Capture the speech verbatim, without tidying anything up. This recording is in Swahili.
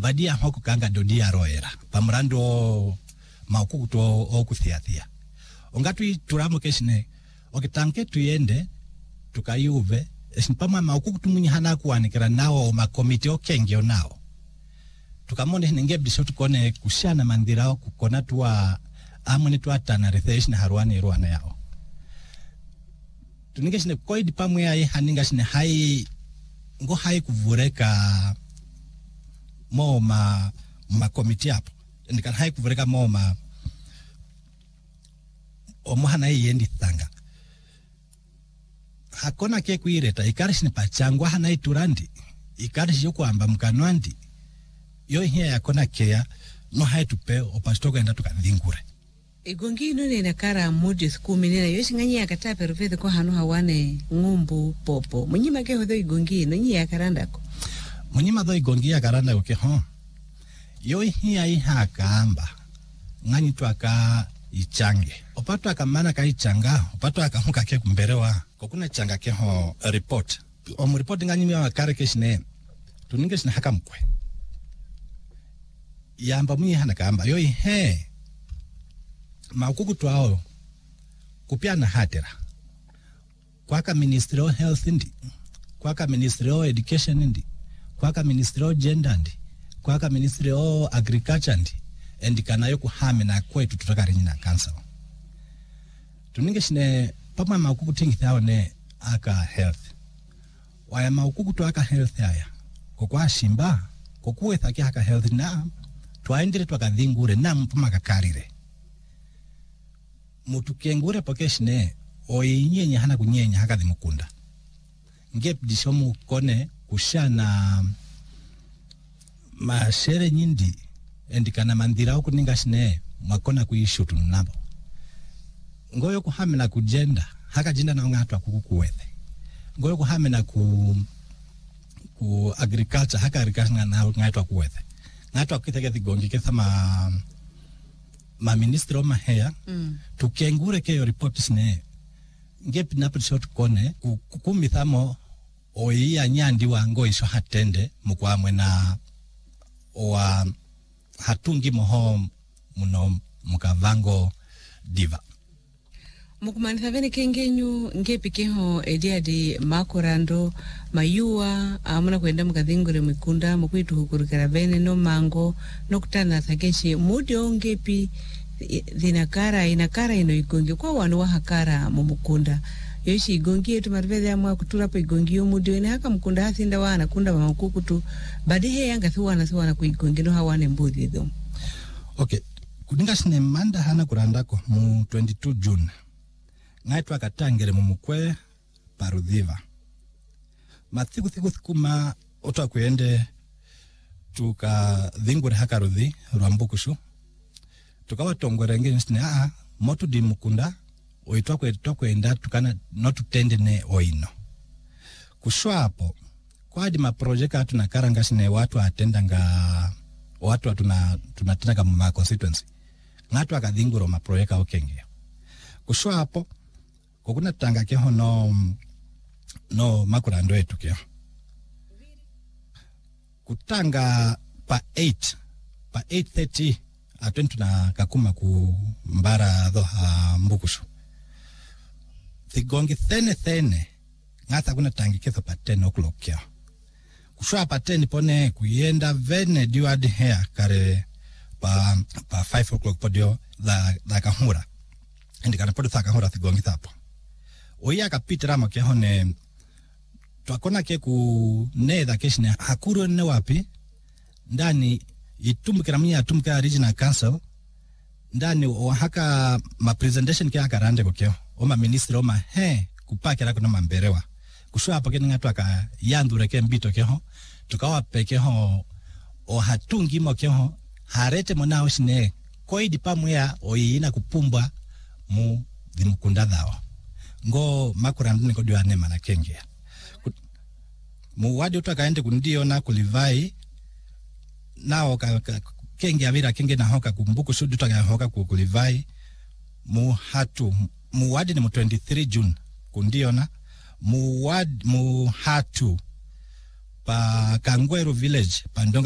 badia hoko kanga dodia roera pamrando maukukuto okuthiathia ongatu turamo kesine okitanke tuyende tukayuve esimpama maukukutu munyihana kuanikira nao makomite okengeo nao tukamone ningebdiso tukone kushana mandhirao kukona tuwa amone tuatana rethesh na harwani ruana yao tuningeshine koidi pamwe ya haningashine hai ngo hai kuvureka mo ma ma komite hapo ndikan hai kuvureka mo ma omuhana yendi tanga hakona ke kuireta ikarishine pachangwa hana iturandi ikarishi yokuamba mkanwandi yo hiya yakona kea no hai tupe opastoko enda tukadhingure igongi ino nena kara mudi skumi nena yoshi nganyi yakata perfect ko hanu hawane ngumbu popo munyima ke hodo igongi ino nyi yakaranda ko munyima do igongi yakaranda ko ke ho yo hiya ihakamba nganyi twaka ichange opatwa kamana ka ichanga opatwa akamuka ke kumberewa kokuna changa ke ho report o mu report nganyi ya kare keshine tuninge sina hakamkwe yamba munyi hana kamba yo he maukuku twao kupiana hatera kwaka ministry of health ndi kwaka ministry of education ndi kwaka ministry of gender ndi kwaka ministry of agriculture ndi endi kanayo kuhame na kwetu tutakari na council tuninge shine papa maukuku tingithao ne aka health waya maukuku twaka health haya kokwa shimba kokuwe thaki aka health na twaendire twakadhingure na mpuma kakarire mutukengure pokeshine oyinyenya hana kunyenya haka dhimukunda ngep dishomu kone kushana mashere nyindi endikana mandhira huku ningashine mwakona kuishutu nabo ngoyo kuhamena kujenda haka jinda na ungatwa kukukuwethe ngoyo kuhamena ku ku agriculture haka agriculture na ungatwa kuwethe ngatwa kitege thigongi kethama ma ministro mahea mm. tukengure ke yo report sine ngep na shot kone kukumithamo oiya nyandi wango iso hatende mukwamwe na owa hatungi moho muno mukavango diva mukumanitha vene kengenyu ngepi keho ediadi makorando mayua amuna kwenda mukadhingure mikunda mukwitu hukurikara vene no mango no kutana thakeshi mudio ngepi dhinakara inakara ino igongi kwa wanu wa hakara mumukunda yoshi igongi yetu marivede amwa kuturapo igongi yo mudio ina haka mukunda hathinda wana kunda wa makukutu badihe yanga thuwana thuwana kuigongi no hawane mbudhi idho okay kudinga sine manda hana kurandako mu twenty-two June ngaitwa katangere mumukwe parudhiva mathiku thiku thikuma otwa kuende tuka dhingure hakarudhi rwambukushu tukawa tongore ngeni sine a motu di mukunda oitwa kwetwa kwenda tukana not tende ne oino kushwa hapo kwa di ma project atu na karanga sine watu atenda nga watu atuna tunatenda kama ma constituency ngatu akadhinguro ma project okenge kushwa hapo kokuna tanga ke hono no makurando etu ke kutanga pa eight pa eight thirty atentu na kakuma ku mbara dho ha mbukushu thigongi thene thene ngata kuna tangi ketho pa ten o'clock kia kushwa pa ten pone kuyenda vene diwad hair kare pa pa five o'clock podio la la kahura ndikana podio thaka hura thigongi thapo oya kapitira make hone twakona ke ku netha keshine hakuru ne wapi ndani itumukira mnya atumka regional council ndani o haka ma presentation ke akarande kokyo o ma minister o ma he kupakira kuna mamberewa kushwa hapo ke ngatu aka yandure ke mbito ke ho tukawa peke ho o hatungi mo ke ho harete monao shine koidi pamwe oina kupumbwa mu dhimukunda dhao ngo makuranduni kodiwa nema na kengea muwadi utakaende kundio na kulivai nao ka, ka, kengea vira kenge na hoka kumbuku shudu utaka hoka kulivai mu hatu muwadi ni mu twenty-three June kundio na muwadi mu hatu pa Kangweru village pa Ndonga